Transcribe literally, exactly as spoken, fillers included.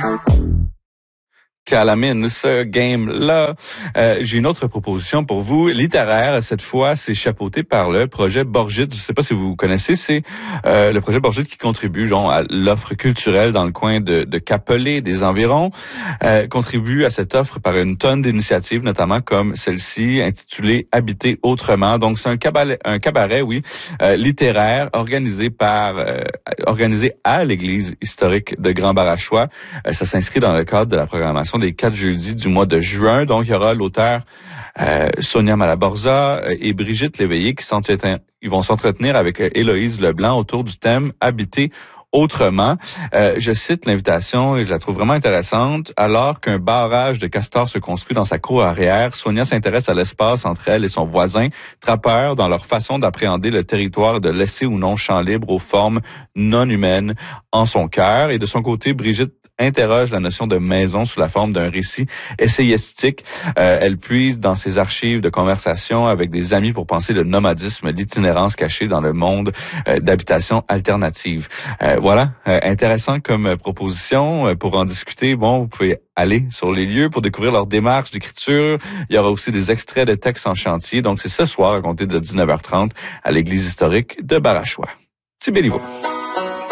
Calamine, ce game-là. Euh, j'ai une autre proposition pour vous, littéraire. Cette fois, c'est chapeauté par le projet Borgit. Je ne sais pas si vous connaissez, c'est euh, le projet Borgit qui contribue genre, à l'offre culturelle dans le coin de, de Capelé, des environs. Euh, contribue à cette offre par une tonne d'initiatives, notamment comme celle-ci, intitulée Habiter autrement. Donc, c'est un cabaret, un cabaret, oui, euh, littéraire, organisé par, euh, organisé à l'église historique de Grand-Barachois. Euh, ça s'inscrit dans le cadre de la programmation des quatre jeudis du mois de juin. Donc, il y aura l'auteur euh, Sonia Malaborza euh, et Brigitte Léveillé qui s'entretin- ils vont s'entretenir avec euh, Héloïse Leblanc autour du thème « Habiter autrement ». Euh, je cite l'invitation et je la trouve vraiment intéressante. Alors qu'un barrage de castors se construit dans sa cour arrière, Sonia s'intéresse à l'espace entre elle et son voisin, trappeur dans leur façon d'appréhender le territoire et de laisser ou non champ libre aux formes non humaines en son cœur. Et de son côté, Brigitte interroge la notion de maison sous la forme d'un récit essayistique. Euh, elle puise dans ses archives de conversation avec des amis pour penser le nomadisme, l'itinérance cachée dans le monde euh, d'habitation alternative. Euh, voilà, euh, intéressant comme proposition. Euh, pour en discuter, bon, vous pouvez aller sur les lieux pour découvrir leur démarche d'écriture. Il y aura aussi des extraits de textes en chantier. Donc, c'est ce soir à compter de dix-neuf heures trente à l'église historique de Barachois. Petit Béliveau.